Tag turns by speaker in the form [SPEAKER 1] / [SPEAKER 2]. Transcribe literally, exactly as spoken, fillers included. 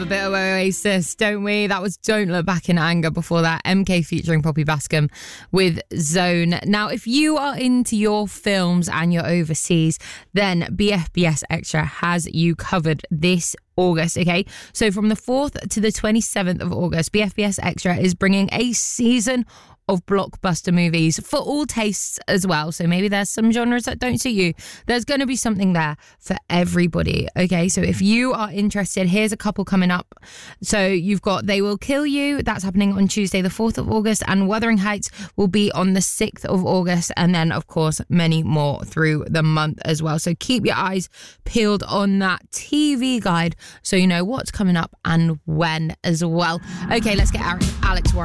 [SPEAKER 1] A bit of Oasis, don't we? That was Don't Look Back in Anger. Before that, M K featuring Poppy Bascom with Zone. Now, if you are into your films and you're overseas, then B F B S Extra has you covered this August, okay? So from the fourth to the twenty-seventh of August, B F B S Extra is bringing a season of blockbuster movies for all tastes as well. So maybe there's some genres that don't suit you. There's going to be something there for everybody, okay? So if you are interested, here's a couple coming up. So you've got They Will Kill You. That's happening on Tuesday, the fourth of August. And Wuthering Heights will be on the sixth of August. And then, of course, many more through the month as well. So keep your eyes peeled on that T V guide so you know what's coming up and when as well. Okay, let's get Alex Warren.